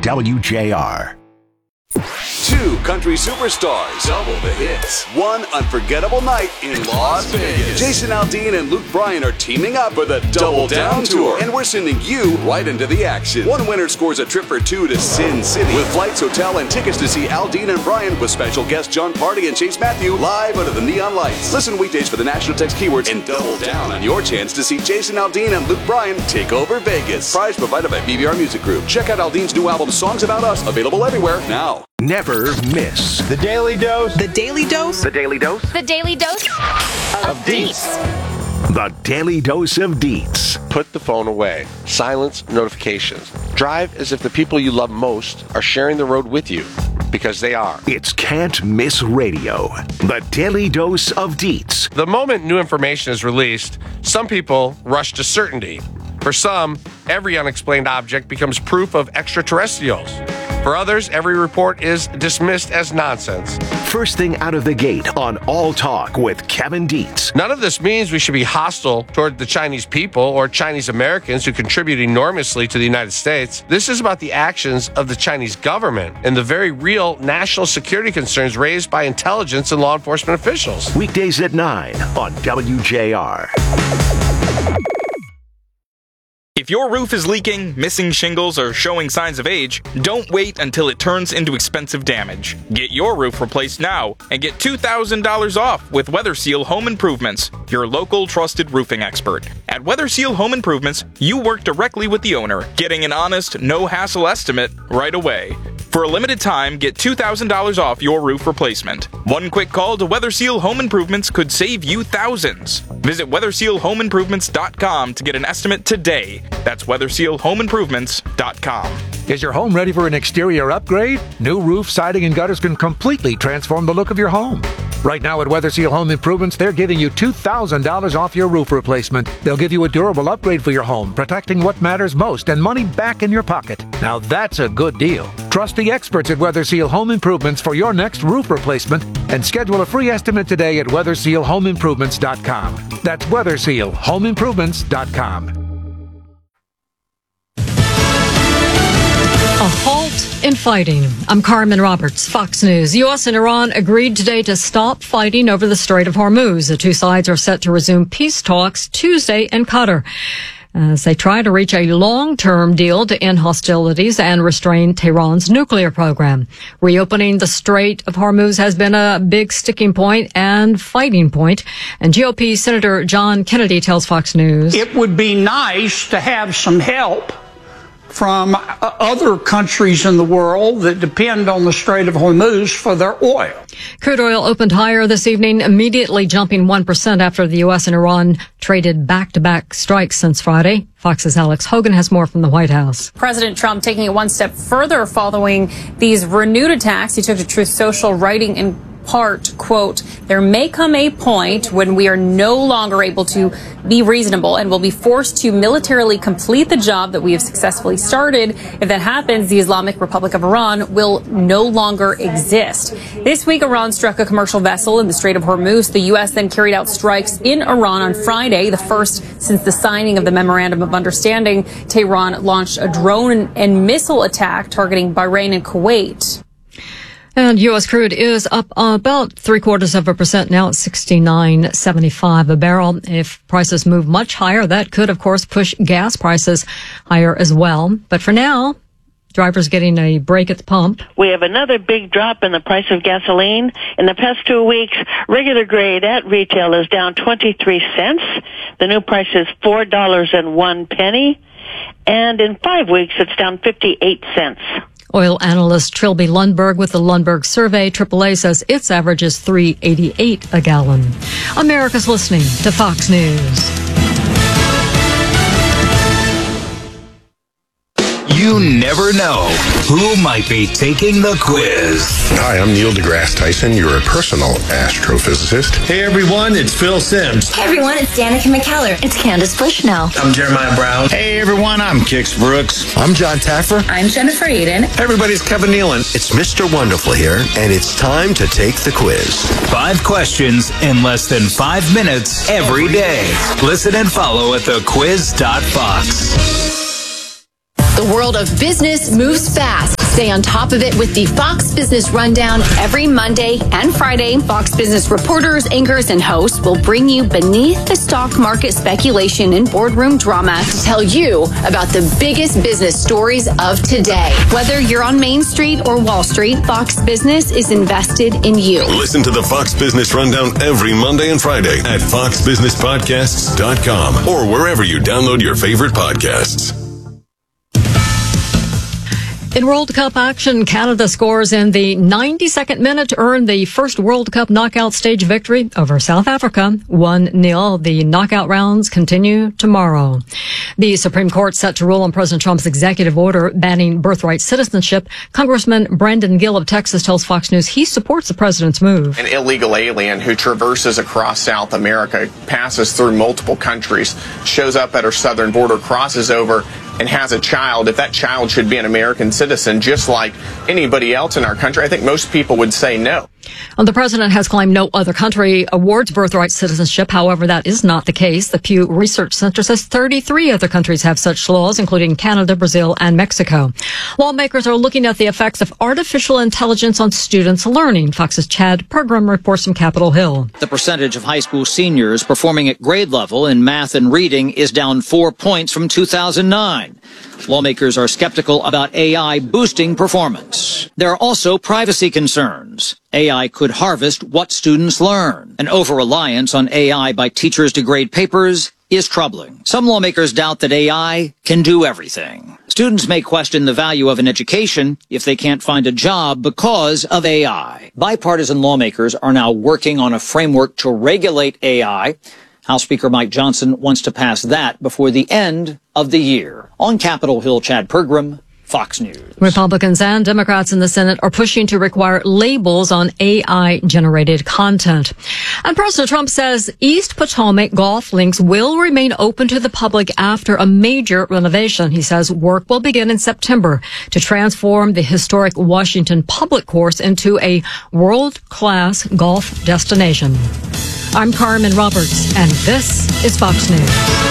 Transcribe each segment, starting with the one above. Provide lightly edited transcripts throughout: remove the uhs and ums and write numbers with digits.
WJR. Two country superstars, double the hits, one unforgettable night in Las Vegas. Jason Aldean and Luke Bryan are teaming up for the Double Down Tour, and we're sending you right into the action. One winner scores a trip for two to Sin City with flights, hotel, and tickets to see Aldean and Bryan with special guests John Party and Chase Matthew live under the neon lights. Listen weekdays for the national text keywords and double down on your chance to see Jason Aldean and Luke Bryan take over Vegas. Prize provided by BBR Music Group. Check out Aldean's new album, Songs About Us, available everywhere now. Never miss The Daily Dose. The Daily Dose. The Daily Dose The Daily Dose of Deets. The Daily Dose of Deets. Put the phone away. Silence notifications. Drive as if the people you love most are sharing the road with you, because they are. It's Can't Miss Radio. The Daily Dose of Deets. The moment new information is released, some people rush to certainty. For some, every unexplained object becomes proof of extraterrestrials. For others, every report is dismissed as nonsense. First thing out of the gate on All Talk with Kevin Deets. None of this means we should be hostile toward the Chinese people or Chinese Americans who contribute enormously to the United States. This is about the actions of the Chinese government and the very real national security concerns raised by intelligence and law enforcement officials. Weekdays at 9 on WJR. If your roof is leaking, missing shingles, or showing signs of age, don't wait until it turns into expensive damage. Get your roof replaced now and get $2,000 off with WeatherSeal Home Improvements, your local trusted roofing expert. At WeatherSeal Home Improvements, you work directly with the owner, getting an honest, no-hassle estimate right away. For a limited time, get $2,000 off your roof replacement. One quick call to WeatherSeal Home Improvements could save you thousands. Visit WeatherSealHomeImprovements.com to get an estimate today. That's WeatherSealHomeImprovements.com. Is your home ready for an exterior upgrade? New roof, siding, and gutters can completely transform the look of your home. Right now at WeatherSeal Home Improvements, they're giving you $2,000 off your roof replacement. They'll give you a durable upgrade for your home, protecting what matters most and money back in your pocket. Now that's a good deal. Trust the experts at WeatherSeal Home Improvements for your next roof replacement and schedule a free estimate today at WeatherSealHomeImprovements.com. That's WeatherSealHomeImprovements.com. A halt in fighting. I'm Carmen Roberts, Fox News. U.S. and Iran agreed today to stop fighting over the Strait of Hormuz. The two sides are set to resume peace talks Tuesday in Qatar as they try to reach a long-term deal to end hostilities and restrain Tehran's nuclear program. Reopening the Strait of Hormuz has been a big sticking point and fighting point. And GOP Senator John Kennedy tells Fox News, it would be nice to have some help from other countries in the world that depend on the Strait of Hormuz for their oil. Crude oil opened higher this evening, immediately jumping 1% after the U.S. and Iran traded back-to-back strikes since Friday. Fox's Alex Hogan has more from the White House. President Trump taking it one step further following these renewed attacks. He took to Truth Social, writing in part, quote, there may come a point when we are no longer able to be reasonable and will be forced to militarily complete the job that we have successfully started. If that happens, the Islamic Republic of Iran will no longer exist. This week, Iran struck a commercial vessel in the Strait of Hormuz. The U.S. then carried out strikes in Iran on Friday, the first since the signing of the Memorandum of Understanding. Tehran launched a drone and missile attack targeting Bahrain and Kuwait. And U.S. crude is up about 0.75% now at $69.75 a barrel. If prices move much higher, that could, of course, push gas prices higher as well. But for now, drivers getting a break at the pump. We have another big drop in the price of gasoline. In the past 2 weeks, regular grade at retail is down 23 cents. The new price is $4.01. And in 5 weeks, it's down 58 cents. Oil analyst Trilby Lundberg with the Lundberg Survey, AAA, says its average is $3.88 a gallon. America's listening to Fox News. You never know who might be taking the quiz. Hi, I'm Neil deGrasse Tyson. You're a personal astrophysicist. Hey, everyone, it's Phil Simms. Hey, everyone, it's Danica McKellar. It's Candace Bushnell. I'm Jeremiah Brown. Hey, everyone, I'm Kix Brooks. I'm John Taffer. I'm Jennifer Eden. Hey, everybody, it's Kevin Nealon. It's Mr. Wonderful here, and it's time to take the quiz. 5 questions in less than 5 minutes every day. Listen and follow at thequiz.fox. The world of business moves fast. Stay on top of it with the Fox Business Rundown every Monday and Friday. Fox Business reporters, anchors, and hosts will bring you beneath the stock market speculation and boardroom drama to tell you about the biggest business stories of today. Whether you're on Main Street or Wall Street, Fox Business is invested in you. Listen to the Fox Business Rundown every Monday and Friday at foxbusinesspodcasts.com or wherever you download your favorite podcasts. In World Cup action, Canada scores in the 92nd minute to earn the first World Cup knockout stage victory over South Africa, 1-0. The knockout rounds continue tomorrow. The Supreme Court set to rule on President Trump's executive order banning birthright citizenship. Congressman Brandon Gill of Texas tells Fox News he supports the president's move. An illegal alien who traverses across South America, passes through multiple countries, shows up at our southern border, crosses over, and has a child. If that child should be an American citizen, just like anybody else in our country, I think most people would say no. The president has claimed no other country awards birthright citizenship. However, that is not the case. The Pew Research Center says 33 other countries have such laws, including Canada, Brazil, and Mexico. Lawmakers are looking at the effects of artificial intelligence on students' learning. Fox's Chad Pergram reports from Capitol Hill. The percentage of high school seniors performing at grade level in math and reading is down 4 points from 2009. Lawmakers are skeptical about AI boosting performance. There are also privacy concerns. AI could harvest what students learn. An over-reliance on AI by teachers to grade papers is troubling. Some lawmakers doubt that AI can do everything. Students may question the value of an education if they can't find a job because of AI. Bipartisan lawmakers are now working on a framework to regulate AI. House Speaker Mike Johnson wants to pass that before the end of the year. On Capitol Hill, Chad Pergram, Fox News. Republicans and Democrats in the Senate are pushing to require labels on AI-generated content. And President Trump says East Potomac golf links will remain open to the public after a major renovation. He says work will begin in September to transform the historic Washington Public Course into a world-class golf destination. I'm Carmen Roberts, and this is Fox News.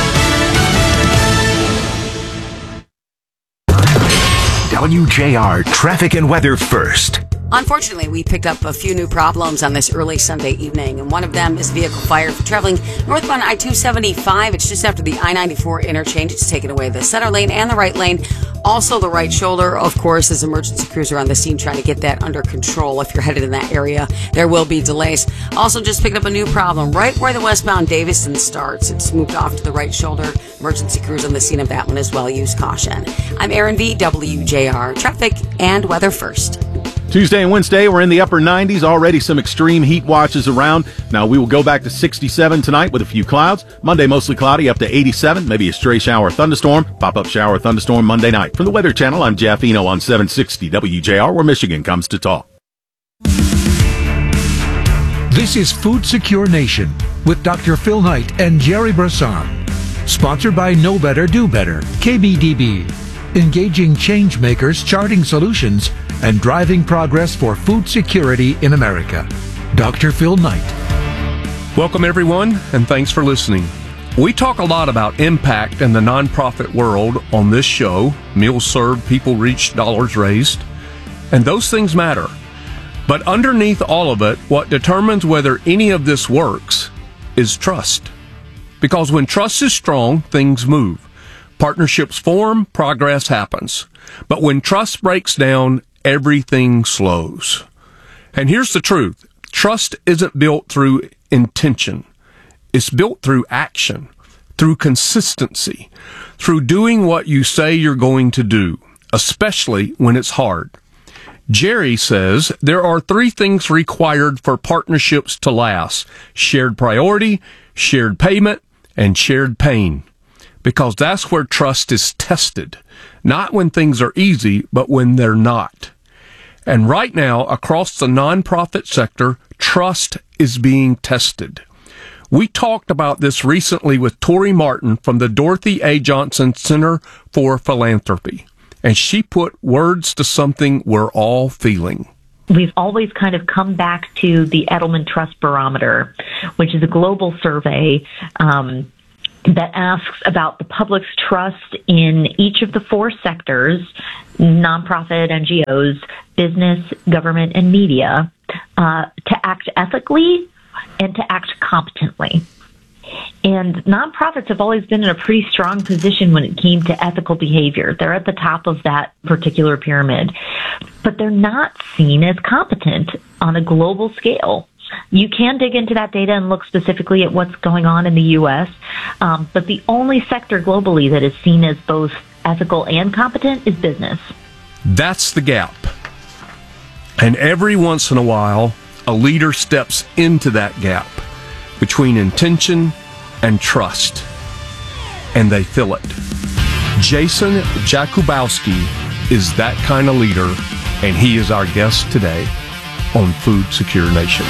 WJR Traffic and Weather First. Unfortunately, we picked up a few new problems on this early Sunday evening, and one of them is vehicle fire for traveling northbound I-275. It's just after the I-94 interchange. It's taken away the center lane and the right lane. Also the right shoulder, of course, as emergency crews are on the scene trying to get that under control. If you're headed in that area, there will be delays. Also just picked up a new problem right where the westbound Davison starts. It's moved off to the right shoulder. Emergency crews on the scene of that one as well. Use caution. I'm Erin V, WJR Traffic and Weather First. Tuesday and Wednesday, we're in the upper 90s. Already some extreme heat watches around. Now, we will go back to 67 tonight with a few clouds. Monday, mostly cloudy, up to 87. Maybe a stray shower or thunderstorm. Pop-up shower or thunderstorm Monday night. From the Weather Channel, I'm Jeff Eno on 760 WJR, where Michigan comes to talk. This is Food Secure Nation with Dr. Phil Knight and Jerry Brisson. Sponsored by Know Better, Do Better, KBDB. Engaging change makers, charting solutions, and driving progress for food security in America. Dr. Phil Knight. Welcome, everyone, and thanks for listening. We talk a lot about impact in the nonprofit world on this show. Meals served, people reached, dollars raised. And those things matter. But underneath all of it, what determines whether any of this works is trust. Because when trust is strong, things move. Partnerships form, progress happens. But when trust breaks down, everything slows. And here's the truth. Trust isn't built through intention. It's built through action, through consistency, through doing what you say you're going to do, especially when it's hard. Jerry says there are 3 things required for partnerships to last: shared priority, shared payment, and shared pain. Because that's where trust is tested. Not when things are easy, but when they're not. And right now, across the nonprofit sector, trust is being tested. We talked about this recently with Tori Martin from the Dorothy A. Johnson Center for Philanthropy. And she put words to something we're all feeling. We've always kind of come back to the Edelman Trust Barometer, which is a global survey that asks about the public's trust in each of the 4 sectors, nonprofit, NGOs, business, government, and media, to act ethically and to act competently. And nonprofits have always been in a pretty strong position when it came to ethical behavior. They're at the top of that particular pyramid, but they're not seen as competent on a global scale. You can dig into that data and look specifically at what's going on in the U.S., but the only sector globally that is seen as both ethical and competent is business. That's the gap. And every once in a while, a leader steps into that gap between intention and trust, and they fill it. Jason Jakubowski is that kind of leader, and he is our guest today on Food Secure Nation.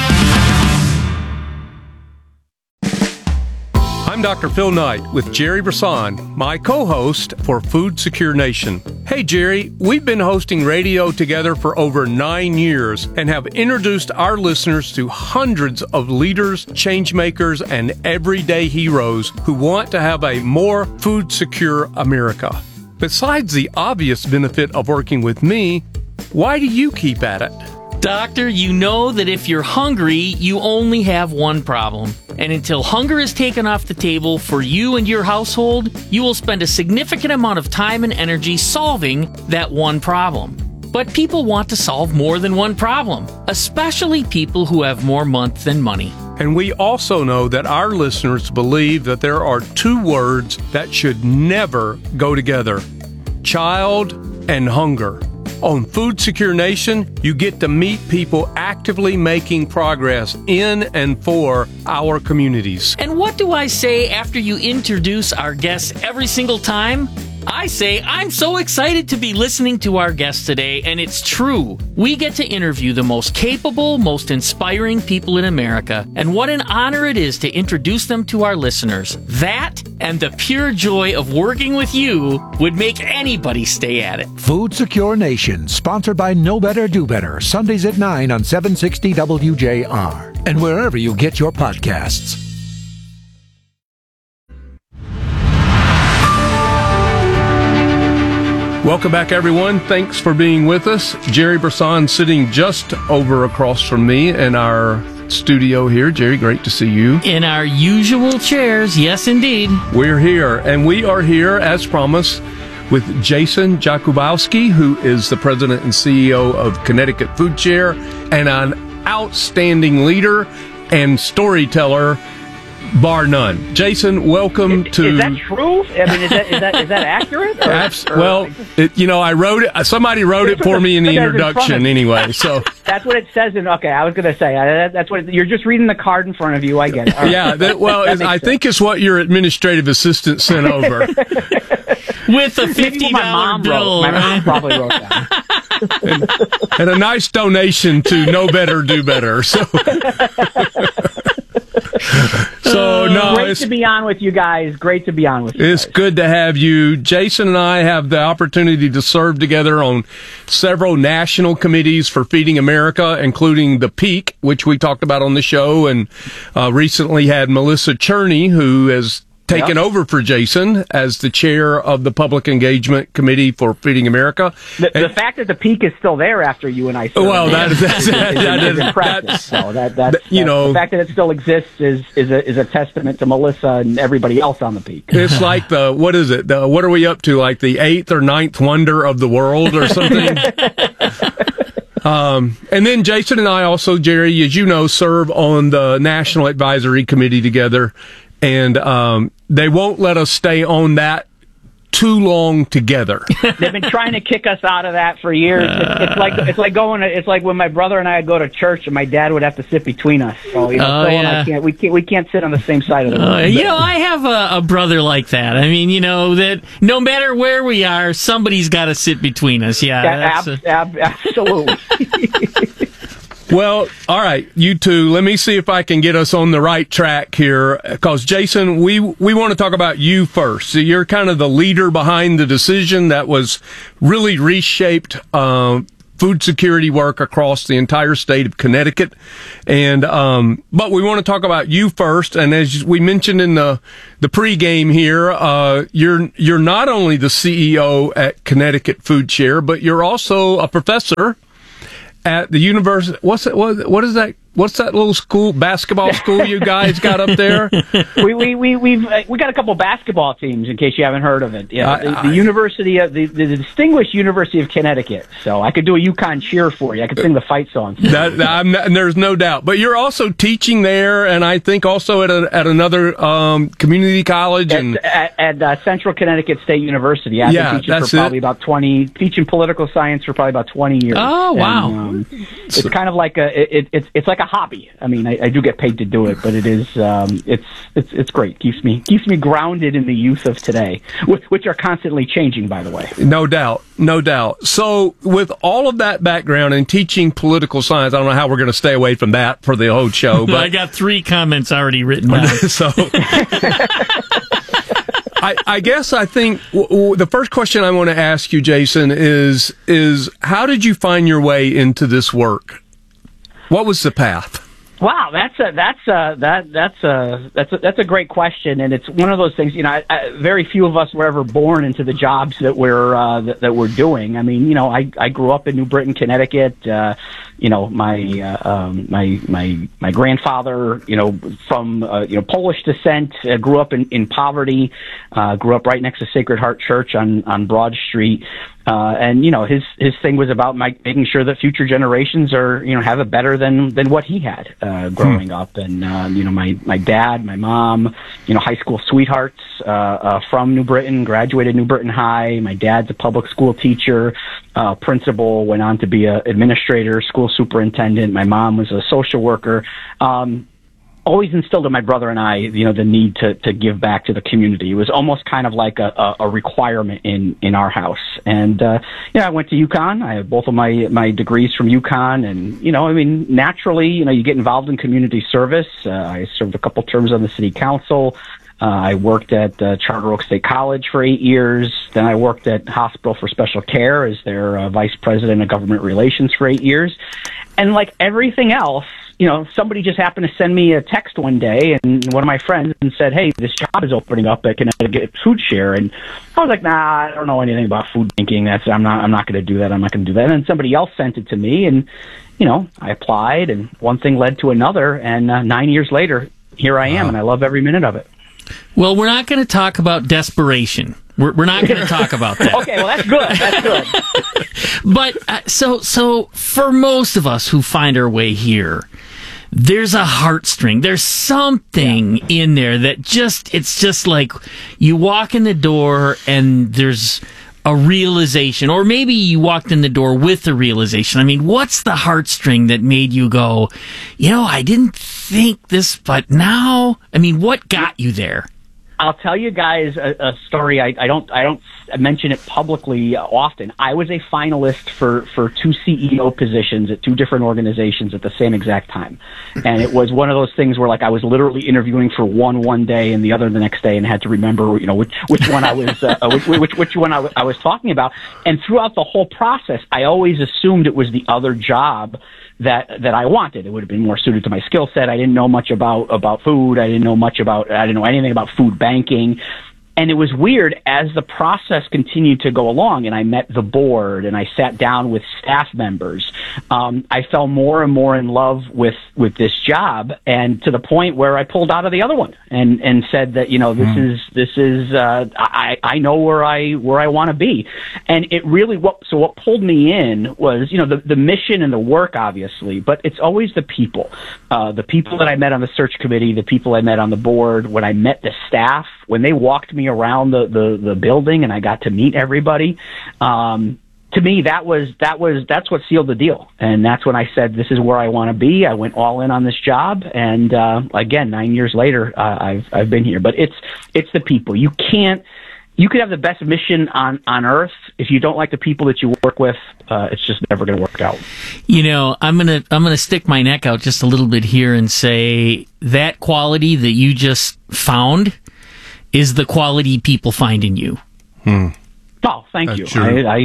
I'm Dr. Phil Knight with Jerry Brisson, my co-host for Food Secure Nation. Hey, Jerry, we've been hosting radio together for over 9 years and have introduced our listeners to hundreds of leaders, change makers, and everyday heroes who want to have a more food secure America. Besides the obvious benefit of working with me, why do you keep at it? Doctor, you know that if you're hungry, you only have one problem. And until hunger is taken off the table for you and your household, you will spend a significant amount of time and energy solving that one problem. But people want to solve more than one problem, especially people who have more month than money. And we also know that our listeners believe that there are 2 words that should never go together: child and hunger. On Food Secure Nation, you get to meet people actively making progress in and for our communities. And what do I say after you introduce our guests every single time? I say, I'm so excited to be listening to our guests today, and it's true. We get to interview the most capable, most inspiring people in America, and what an honor it is to introduce them to our listeners. That and the pure joy of working with you would make anybody stay at it. Food Secure Nation, sponsored by Know Better, Do Better, Sundays at 9 on 760 WJR, and wherever you get your podcasts. Welcome back, everyone. Thanks for being with us. Jerry Brisson sitting just over across from me in our studio here. Jerry, great to see you. In our usual chairs, yes, indeed. We're here, and we are here, as promised, with Jason Jakubowski, who is the president and CEO of Connecticut Food Share, and an outstanding leader and storyteller, bar none. Jason, welcome to... Is that true? I mean, is that accurate? Well, I wrote it. Somebody wrote it for me in the introduction anyway, so... That's what it says in... Okay, I was going to say, that's what... You're just reading the card in front of you, I get it. Right. Yeah, I think it's what your administrative assistant sent over. With a $50 bill. My mom probably wrote that. and a nice donation to Know Better, Do Better, so... Great to be on with you guys. Great to be on with you. It's good to have you. Jason and I have the opportunity to serve together on several national committees for Feeding America, including the Peak, which we talked about on the show, and recently had Melissa Cherney, who has taken over for Jason as the chair of the Public Engagement Committee for Feeding America. The fact that the Peak is still there after you and I served is impressive. So the fact that it still exists is a testament to Melissa and everybody else on the Peak. It's like what are we up to? Like the 8th or 9th wonder of the world or something? And then Jason and I also, Jerry, as you know, serve on the National Advisory Committee together. And they won't let us stay on that too long together. They've been trying to kick us out of that for years. It's like when my brother and I would go to church and my dad would have to sit between us. So and I we can't sit on the same side of the room. I have a brother like that. I mean, that no matter where we are, somebody's got to sit between us. Yeah, absolutely. Well, all right, you two, let me see if I can get us on the right track here, because, Jason, we want to talk about you first. So you're kind of the leader behind the decision that was really reshaped food security work across the entire state of Connecticut. And but we want to talk about you first. And as we mentioned in the pregame here, you're not only the CEO at Connecticut Food Share, but you're also a professor at the university. What is that? What's that little school, basketball school you guys got up there? We got a couple basketball teams, in case you haven't heard of it. Yeah, the University of the Distinguished University of Connecticut. So I could do a UConn cheer for you. I could sing the fight songs. There's no doubt. But you're also teaching there, and I think also at another community college at Central Connecticut State University. I've been teaching for probably about 20, teaching political science for probably about 20 years. Oh wow! And, it's kind of like it's like a hobby. I mean, I do get paid to do it, but it is it's great. Keeps me grounded in the youth of today, which are constantly changing, by the way. No doubt. So, with all of that background in teaching political science, I don't know how we're going to stay away from that for the whole show. But I got 3 comments already written down. So. I think the first question I want to ask you, Jason, is how did you find your way into this work? What was the path? Wow, that's a great question, and it's one of those things. You know, very few of us were ever born into the jobs that we're doing. I mean, you know, I grew up in New Britain, Connecticut. You know, my grandfather, you know, from Polish descent, grew up in poverty. Grew up right next to Sacred Heart Church on Broad Street. And you know, his thing was about making sure that future generations have it better than what he had growing up. And you know, my dad, my mom, you know, high school sweethearts from New Britain, graduated New Britain High. My dad's a public school teacher, principal, went on to be an administrator, school superintendent. My mom was a social worker. Always instilled in my brother and I, you know, the need to give back to the community. It was almost kind of like a requirement in our house. And, you know, I went to UConn. I have both of my degrees from UConn. And, you know, I mean, naturally, you know, you get involved in community service. I served a couple terms on the city council. I worked at Charter Oak State College for 8 years. Then I worked at Hospital for Special Care as their vice president of government relations for 8 years. And like everything else, you know, somebody just happened to send me a text one day, and one of my friends and said, "Hey, this job is opening up at Connecticut Food Share." And I was like, "Nah, I don't know anything about food banking. I'm not going to do that. I'm not going to do that." And then somebody else sent it to me, and you know, I applied, and one thing led to another, and 9 years later, here I am, and I love every minute of it. Well, we're not going to talk about desperation. We're not going to talk about that. Okay, well, that's good. That's good. But so for most of us who find our way here, there's a heartstring. There's something in there that it's just like you walk in the door and there's a realization, or maybe you walked in the door with a realization. I mean, what's the heartstring that made you go, you know, I didn't think this, but now, I mean, what got you there? I'll tell you guys a story. I don't mention it publicly often. I was a finalist for 2 CEO positions at 2 different organizations at the same exact time, and it was one of those things where like I was literally interviewing for one day and the other the next day, and had to remember, you know, which one I was which one I was talking about. And throughout the whole process, I always assumed it was the other job that I wanted. It would have been more suited to my skill set. I didn't know much about food. I didn't know anything about food banking. And it was weird as the process continued to go along, and I met the board and I sat down with staff members. I fell more and more in love with this job, and to the point where I pulled out of the other one and said that, you know, this is I know where I want to be. And it really what pulled me in was, you know, the mission and the work, obviously, but it's always the people that I met on the search committee, the people I met on the board, when I met the staff, when they walked me around the building and I got to meet everybody. To me, that's what sealed the deal. And that's when I said, this is where I want to be. I went all in on this job. And, again, 9 years later, I've been here, but it's the people. You could have the best mission on earth. If you don't like the people that you work with, it's just never going to work out. You know, I'm gonna stick my neck out just a little bit here and say that quality that you just found is the quality people find in you. Oh, thank you. Sure.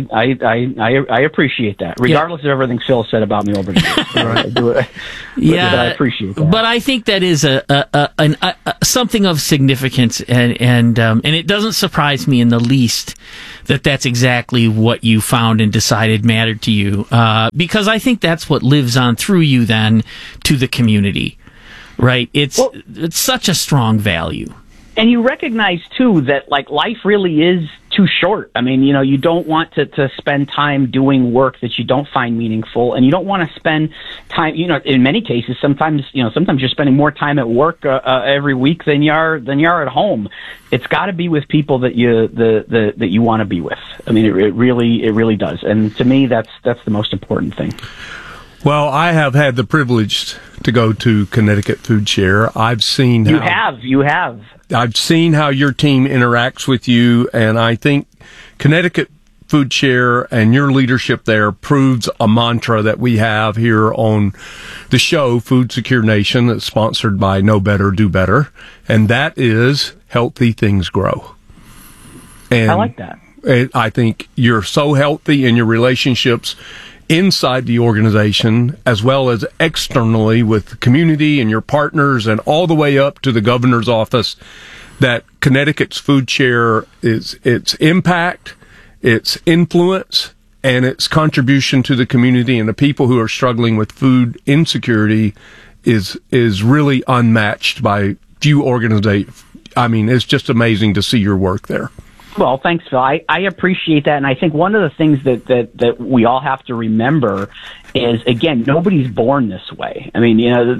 I appreciate that, regardless of everything Phil said about me over the years. But I appreciate that. But I think that is something of significance, and it doesn't surprise me in the least that that's exactly what you found and decided mattered to you, because I think that's what lives on through you then to the community, right? It's such a strong value. And you recognize, too, that, like, life really is too short. I mean, you don't want to spend time doing work that you don't find meaningful, and you don't want to spend time, in many cases, sometimes you're spending more time at work every week than you are at home. It's got to be with people that you want to be with. I mean, it really does. And to me, that's the most important thing. Well, I have had the privilege to go to Connecticut Food Share. I've seen You have. I've seen how your team interacts with you, and I think Connecticut Food Share and your leadership there proves a mantra that we have here on the show, Food Secure Nation, that's sponsored by Know Better, Do Better, and that is healthy things grow. And I like that. I think you're so healthy in your relationships inside the organization as well as externally with the community and your partners and all the way up to the governor's office, that Connecticut's Food Share is its impact, its influence, and its contribution to the community and the people who are struggling with food insecurity is really unmatched by few organizations. I mean, it's just amazing to see your work there. Well, thanks, Phil. I appreciate that, and I think one of the things that we all have to remember is, again, nobody's born this way. I mean,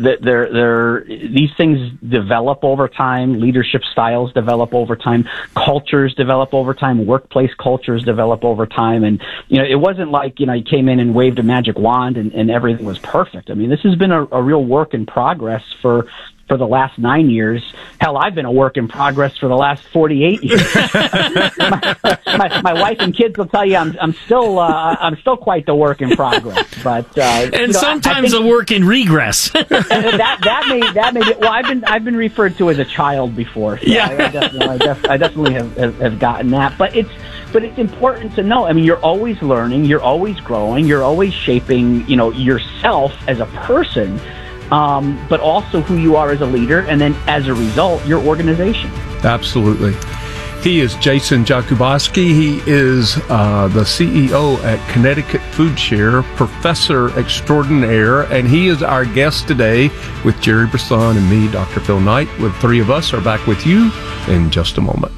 these things develop over time. Leadership styles develop over time. Cultures develop over time. Workplace cultures develop over time. And it wasn't like you came in and waved a magic wand and everything was perfect. I mean, this has been a real work in progress for the last 9 years. Hell, I've been a work in progress for the last 48 years. my wife and kids will tell you I'm still quite the work in progress. But sometimes a work in regress. that may be, well, I've been referred to as a child before. So yeah, I definitely have gotten that. But it's important to know. I mean, you're always learning, you're always growing, you're always shaping yourself as a person. But also who you are as a leader, and then as a result, your organization. Absolutely. He is Jason Jakubowski. He is the CEO at Connecticut Food Share, professor extraordinaire, and he is our guest today with Jerry Brisson and me, Dr. Phil Knight. The three of us are back with you in just a moment.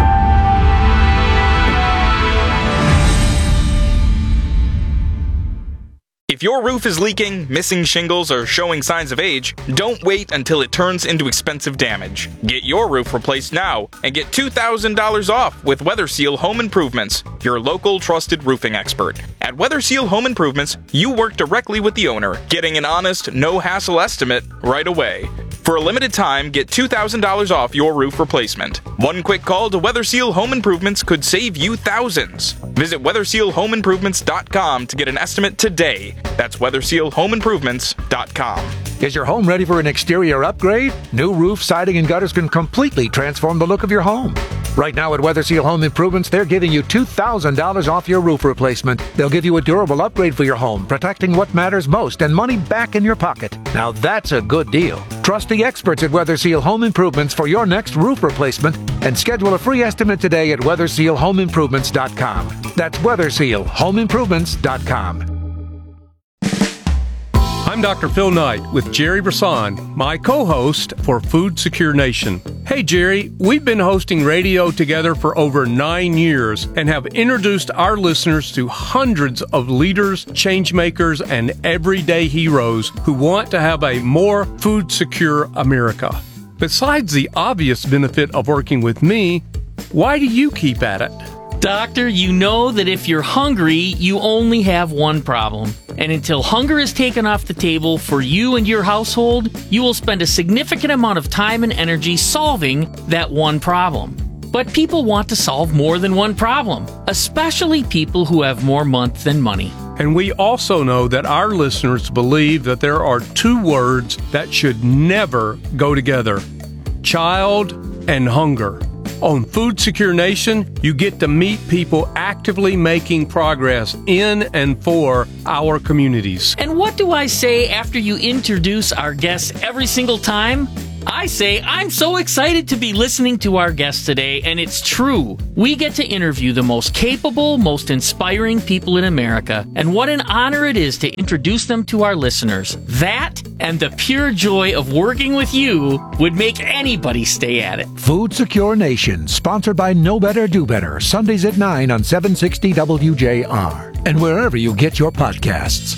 If your roof is leaking, missing shingles, or showing signs of age, don't wait until it turns into expensive damage. Get your roof replaced now and get $2,000 off with WeatherSeal Home Improvements, your local trusted roofing expert. At WeatherSeal Home Improvements, you work directly with the owner, getting an honest, no-hassle estimate right away. For a limited time, get $2,000 off your roof replacement. One quick call to WeatherSeal Home Improvements could save you thousands. Visit WeatherSealHomeImprovements.com to get an estimate today. That's WeatherSealHomeImprovements.com. Is your home ready for an exterior upgrade? New roof, siding, and gutters can completely transform the look of your home. Right now at WeatherSeal Home Improvements, they're giving you $2,000 off your roof replacement. They'll give you a durable upgrade for your home, protecting what matters most and money back in your pocket. Now that's a good deal. Trust the experts at WeatherSeal Home Improvements for your next roof replacement and schedule a free estimate today at WeatherSealHomeImprovements.com. That's WeatherSealHomeImprovements.com. I'm Dr. Phil Knight with Jerry Brisson, my co-host for Food Secure Nation. Hey, Jerry, we've been hosting radio together for over 9 years and have introduced our listeners to hundreds of leaders, change makers, and everyday heroes who want to have a more food secure America. Besides the obvious benefit of working with me, why do you keep at it? Doctor, you know that if you're hungry, you only have one problem. And until hunger is taken off the table for you and your household, you will spend a significant amount of time and energy solving that one problem. But people want to solve more than one problem, especially people who have more month than money. And we also know that our listeners believe that there are two words that should never go together: child and hunger. On Food Secure Nation, you get to meet people actively making progress in and for our communities. And what do I say after you introduce our guests every single time? I say, I'm so excited to be listening to our guests today, and it's true. We get to interview the most capable, most inspiring people in America, and what an honor it is to introduce them to our listeners. That and the pure joy of working with you would make anybody stay at it. Food Secure Nation, sponsored by Know Better, Do Better, Sundays at 9 on 760 WJR, and wherever you get your podcasts.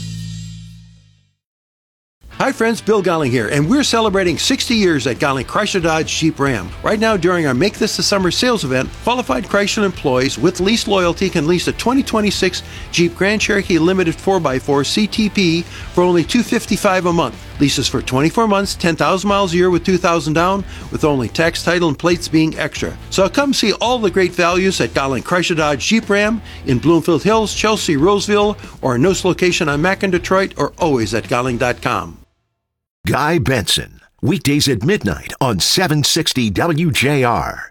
Hi friends, Bill Golling here, and we're celebrating 60 years at Golling Chrysler Dodge Jeep Ram. Right now during our Make This the Summer sales event, qualified Chrysler employees with lease loyalty can lease a 2026 Jeep Grand Cherokee Limited 4x4 CTP for only $255 a month. Leases for 24 months, 10,000 miles a year with $2,000 down, with only tax, title, and plates being extra. So come see all the great values at Golling Chrysler Dodge Jeep Ram in Bloomfield Hills, Chelsea, Roseville, or a newest location on Mac in Detroit, or always at Golling.com. Guy Benson, weekdays at midnight on 760 WJR.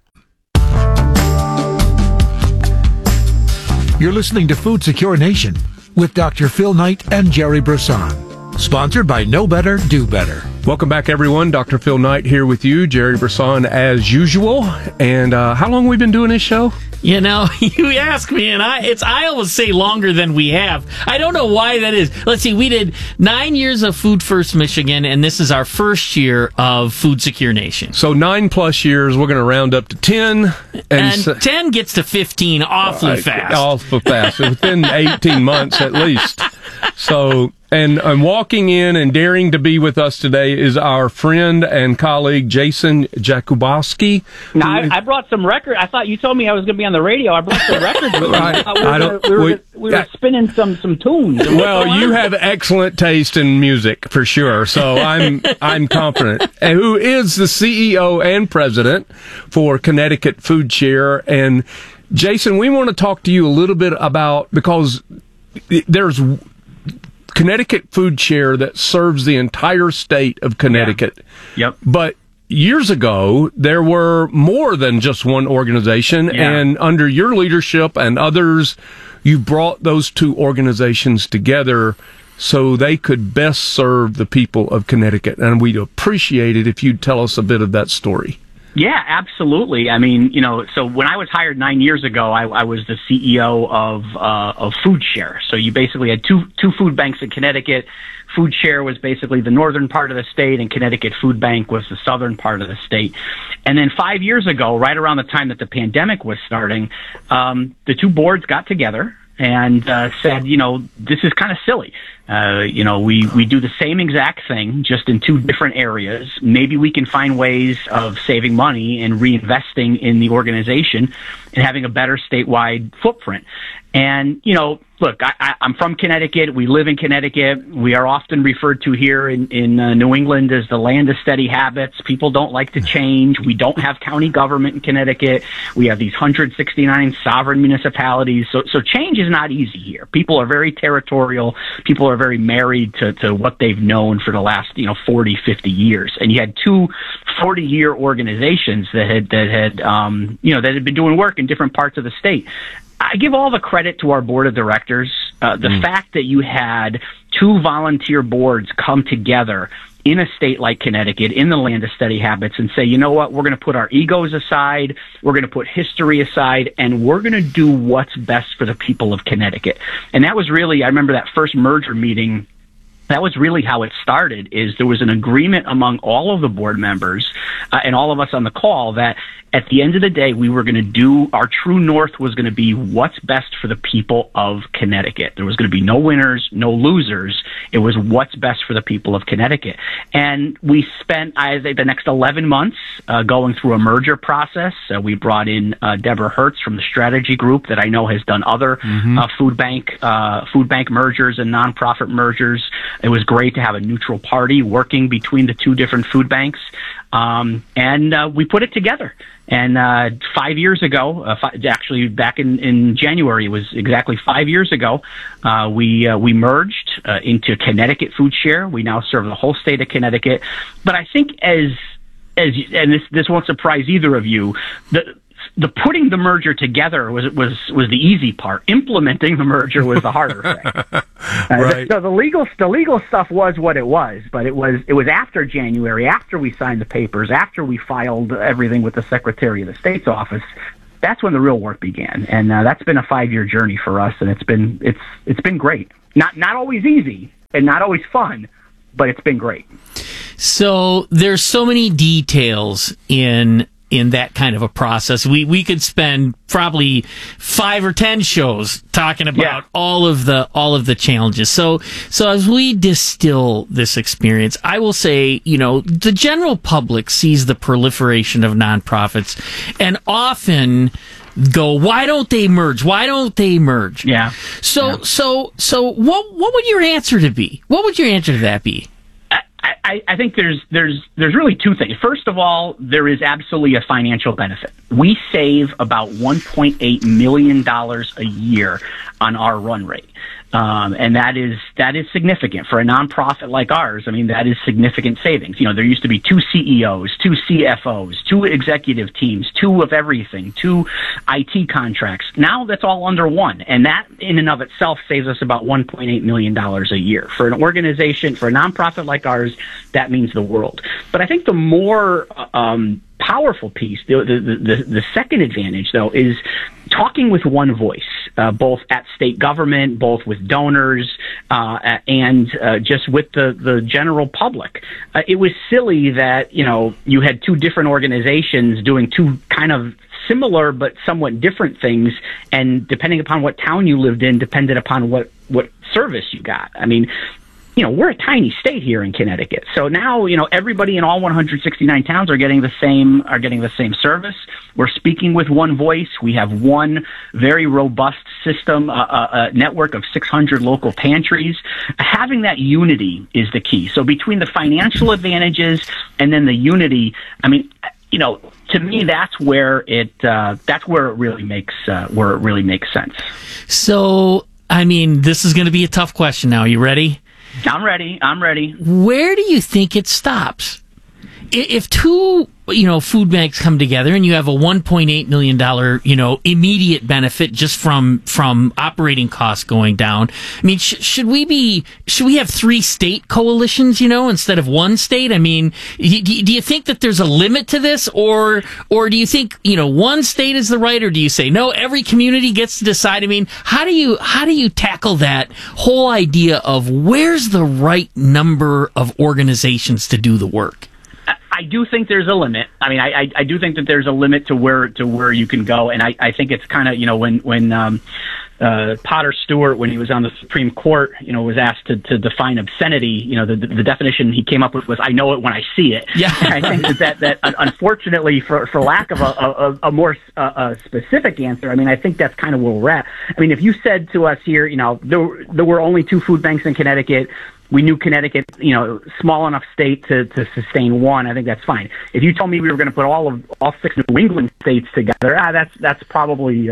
You're listening to Food Secure Nation with Dr. Phil Knight and Jerry Brisson. Sponsored by Know Better, Do Better. Welcome back, everyone. Dr. Phil Knight here with you, Jerry Brisson as usual. And how long have we been doing this show? You know, you ask me, and I always say longer than we have. I don't know why that is. Let's see, we did 9 years of Food First Michigan, and this is our first year of Food Secure Nation. So 9+ years, we're going to round up to 10. And 10 gets to 15 awfully fast. Awfully fast, within 18 months at least. So... And walking in and daring to be with us today is our friend and colleague, Jason Jakubowski. Now, I brought some records. I thought you told me I was going to be on the radio. I brought some records with me. We were spinning some tunes. Well, you have excellent taste in music, for sure, so I'm confident. And who is the CEO and president for Connecticut Food Share. And, Jason, we want to talk to you a little bit about, because there's Connecticut Food Share that serves the entire state of Connecticut. Yeah. Yep. But years ago, there were more than just one organization, and under your leadership and others, you brought those two organizations together so they could best serve the people of Connecticut. And we'd appreciate it if you'd tell us a bit of that story. Yeah, absolutely. I mean, you know, so when I was hired 9 years ago, I was the CEO of Food Share. So you basically had two food banks in Connecticut. Food Share was basically the northern part of the state, and Connecticut Food Bank was the southern part of the state. And then 5 years ago, right around the time that the pandemic was starting, the two boards got together and said, you know, this is kind of silly. You know, we do the same exact thing, just in two different areas. Maybe we can find ways of saving money and reinvesting in the organization and having a better statewide footprint. And, you know, look, I'm from Connecticut. We live in Connecticut. We are often referred to here in New England as the land of steady habits. People don't like to change. We don't have county government in Connecticut. We have these 169 sovereign municipalities. So change is not easy here. People are very territorial. People are very married to what they've known for the last, 40, 50 years. And you had two 40-year organizations that had been doing work in different parts of the state. I give all the credit to our board of directors. The fact that you had two volunteer boards come together in a state like Connecticut, in the land of steady habits, and say, you know what, we're going to put our egos aside, we're going to put history aside, and we're going to do what's best for the people of Connecticut. And that was really, I remember that first merger meeting, that was really how it started, is there was an agreement among all of the board members and all of us on the call that at the end of the day, we were going to do, our true north was going to be what's best for the people of Connecticut. There was going to be no winners, no losers. It was what's best for the people of Connecticut. And we spent, I think, the next 11 months going through a merger process. We brought in Deborah Hertz from the strategy group that I know has done other food bank mergers and nonprofit mergers. It was great to have a neutral party working between the two different food banks. And we put it together. And 5 years ago, actually back in January, it was exactly 5 years ago, we merged into Connecticut Food Share. We now serve the whole state of Connecticut. But I think and this won't surprise either of you, the putting the merger together was the easy part. Implementing the merger was the harder thing. Right. So the legal stuff was what it was, but it was after January, after we signed the papers, after we filed everything with the Secretary of the State's office. That's when the real work began, and that's been a 5-year journey for us, and it's been great. Not always easy and not always fun, but it's been great. So there's so many details in that kind of a process. We could spend probably 5 or 10 shows talking about all of the challenges. So as we distill this experience, I will say, the general public sees the proliferation of nonprofits and often go, why don't they merge? Why don't they merge? Yeah. So what would your answer to be? What would your answer to that be? I think there's really two things. First of all, there is absolutely a financial benefit. We save about $1.8 million a year on our run rate. And that is significant for a nonprofit like ours. I mean, that is significant savings. There used to be 2 CEOs, 2 CFOs, 2 executive teams, 2 of everything, 2 IT contracts. Now that's all under one. And that in and of itself saves us about $1.8 million a year. For an organization, for a nonprofit like ours, that means the world. But I think the more powerful piece, the second advantage, though, is talking with one voice, both at state government, both with donors, and just with the general public. It was silly that, you had 2 different organizations doing 2 kind of similar but somewhat different things, and depending upon what town you lived in, depended upon what service you got. I mean, we're a tiny state here in Connecticut. So now, everybody in all 169 towns are getting the same service. We're speaking with one voice. We have one very robust system, a network of 600 local pantries. Having that unity is the key. So between the financial advantages and then the unity, I mean, to me, that's where it really makes sense. So, I mean, this is going to be a tough question now. Are you ready? I'm ready. Where do you think it stops? If 2, food banks come together and you have a $1.8 million, immediate benefit just from operating costs going down. I mean, should we have 3 state coalitions, instead of 1 state? I mean, do you think that there's a limit to this, or do you think, 1 state is the right, or do you say, no, every community gets to decide? I mean, how do you tackle that whole idea of where's the right number of organizations to do the work? I do think there's a limit. I mean, I do think that there's a limit to where you can go, and I think it's kind of, when Potter Stewart, when he was on the Supreme Court, was asked to define obscenity, the definition he came up with was, I know it when I see it. Yeah. And I think that unfortunately, for lack of a more specific answer, I mean, I think that's kind of where we're at. I mean, if you said to us here, there were only 2 food banks in Connecticut, we knew Connecticut, small enough state to sustain 1. I think that's fine. If you told me we were going to put all 6 New England states together, that's probably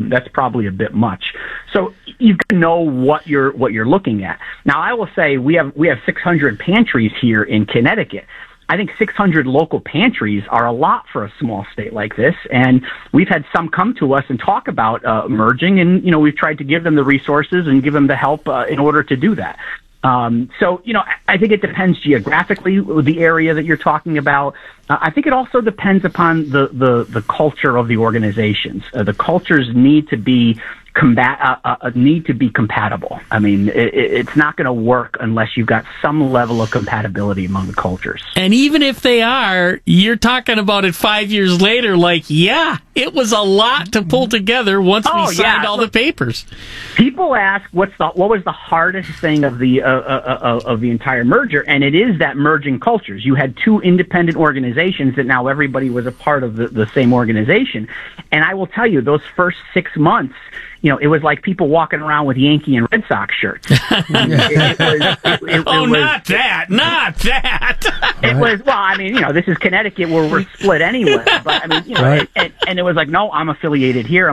a bit much. So you've got to know what you're looking at. Now, I will say we have 600 pantries here in Connecticut. I think 600 local pantries are a lot for a small state like this, and we've had some come to us and talk about merging, and we've tried to give them the resources and give them the help in order to do that. So, I think it depends geographically, the area that you're talking about. I think it also depends upon the culture of the organizations. The cultures need to be compatible. I mean, it's not going to work unless you've got some level of compatibility among the cultures. And even if they are, you're talking about it 5 years later, it was a lot to pull together once we signed all the papers. People ask what was the hardest thing of the entire merger, and it is that merging cultures. You had 2 independent organizations that now everybody was a part of the same organization. And I will tell you, those first 6 months, it was like people walking around with Yankee and Red Sox shirts. Not that. It was, well, I mean, this is Connecticut where we're split anyway. But I mean, right. and it was like, no, I'm affiliated here.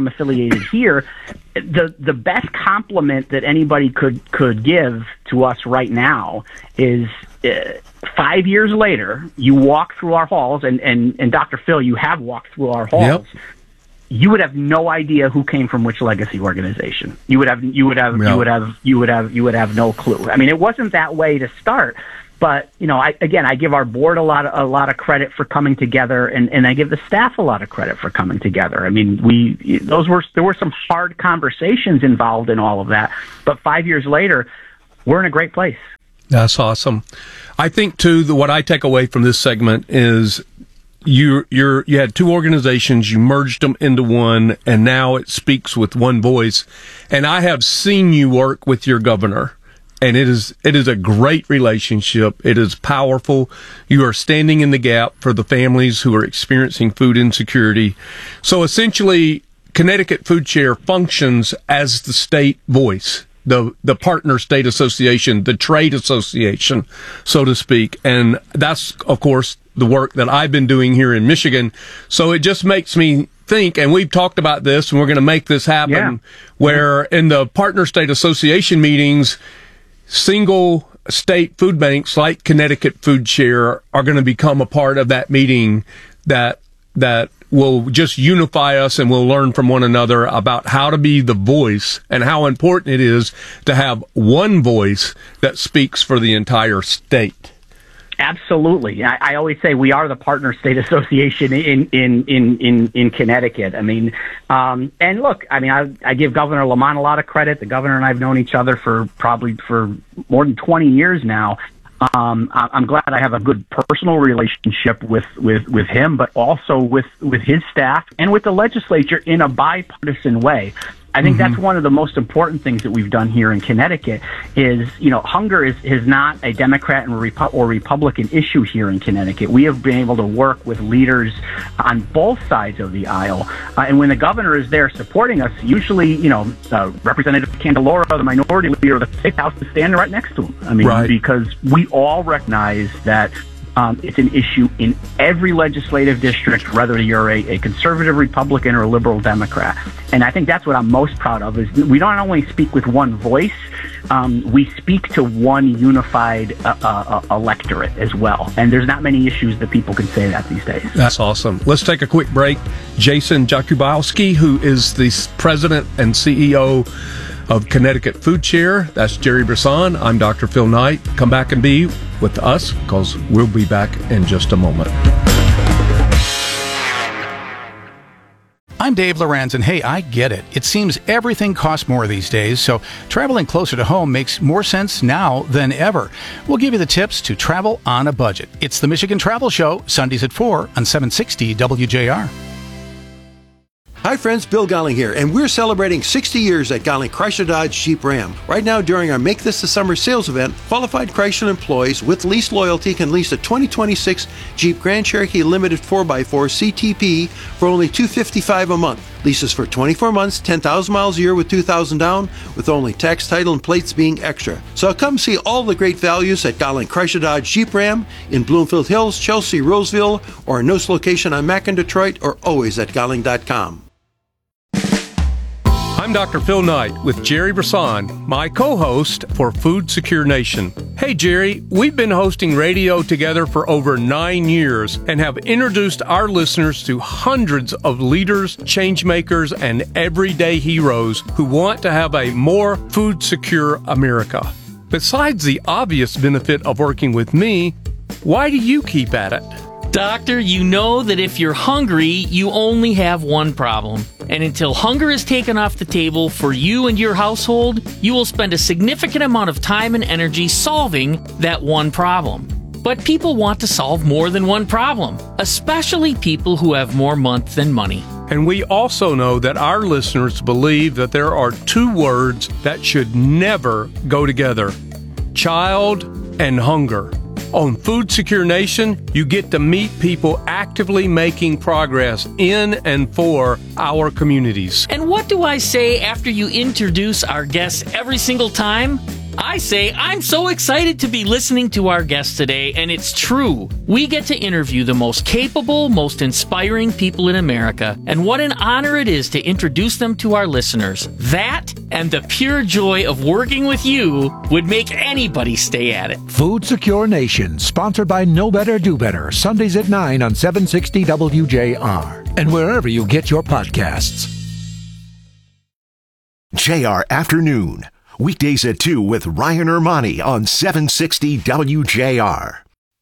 The best compliment that anybody could give to us right now is 5 years later, you walk through our halls, and Dr. Phil, you have walked through our halls. Yep. you would have no idea who came from which legacy organization. You would have no clue. I mean, it wasn't that way to start. But, I give our board a lot of credit for coming together, and I give the staff a lot of credit for coming together. I mean, there were some hard conversations involved in all of that, but 5 years later, we're in a great place. That's awesome. I think too, what I take away from this segment is you had two organizations, you merged them into one, and now it speaks with one voice. And I have seen you work with your governor. And it is a great relationship. It is powerful. You are standing in the gap for the families who are experiencing food insecurity. So essentially, Connecticut Food Share functions as the state voice, the partner state association, the trade association, so to speak. And that's, of course, the work that I've been doing here in Michigan. So it just makes me think, and we've talked about this, and we're going to make this happen, where in the partner state association meetings, single state food banks like Connecticut Food Share are going to become a part of that meeting that will just unify us, and we'll learn from one another about how to be the voice and how important it is to have one voice that speaks for the entire state. Absolutely. I always say we are the partner state association in Connecticut. I mean, and look, I mean, I give Governor Lamont a lot of credit. The governor and I have known each other for more than 20 years now. I'm glad I have a good personal relationship with him, but also with his staff and with the legislature in a bipartisan way. I think that's one of the most important things that we've done here in Connecticut is, hunger is not a Democrat or Republican issue here in Connecticut. We have been able to work with leaders on both sides of the aisle. And when the governor is there supporting us, usually, Representative Candelora, the minority leader of the state house, is standing right next to him. I mean, because we all recognize that it's an issue in every legislative district, whether you're a conservative Republican or a liberal Democrat. And I think that's what I'm most proud of, is we don't only speak with one voice, we speak to one unified electorate as well. And there's not many issues that people can say that these days. That's awesome. Let's take a quick break. Jason Jakubowski, who is the president and CEO of Connecticut Food Share. That's Jerry Brisson. I'm Dr. Phil Knight. Come back and be with us, because we'll be back in just a moment. I'm Dave Lorenz, and hey, I get it. It seems everything costs more these days, so traveling closer to home makes more sense now than ever. We'll give you the tips to travel on a budget. It's the Michigan Travel Show, Sundays at 4 on 760 WJR. Hi friends, Bill Golling here, and we're celebrating 60 years at Golling Chrysler Dodge Jeep Ram. Right now during our Make This the Summer sales event, qualified Chrysler employees with lease loyalty can lease a 2026 Jeep Grand Cherokee Limited 4x4 CTP for only $255 a month. Leases for 24 months, 10,000 miles a year with $2,000 down, with only tax, title, and plates being extra. So come see all the great values at Golling Chrysler Dodge Jeep Ram in Bloomfield Hills, Chelsea, Roseville, or a Nose location on Mac in Detroit, or always at Golling.com. I'm Dr. Phil Knight with Jerry Brisson, my co-host for Food Secure Nation. Hey Jerry, we've been hosting radio together for over 9 years and have introduced our listeners to hundreds of leaders, change makers, and everyday heroes who want to have a more food secure America. Besides the obvious benefit of working with me, why do you keep at it? Doctor, you know that if you're hungry, you only have one problem. And until hunger is taken off the table for you and your household, you will spend a significant amount of time and energy solving that one problem. But people want to solve more than one problem, especially people who have more month than money. And we also know that our listeners believe that there are two words that should never go together: child and hunger. On Food Secure Nation, you get to meet people actively making progress in and for our communities. And what do I say after you introduce our guests every single time? I say, I'm so excited to be listening to our guests today, and it's true. We get to interview the most capable, most inspiring people in America, and what an honor it is to introduce them to our listeners. That, and the pure joy of working with you, would make anybody stay at it. Food Secure Nation, sponsored by Know Better, Do Better, Sundays at 9 on 760 WJR. and wherever you get your podcasts. JR Afternoon. Weekdays at 2 with Ryan Ermani on 760 WJR.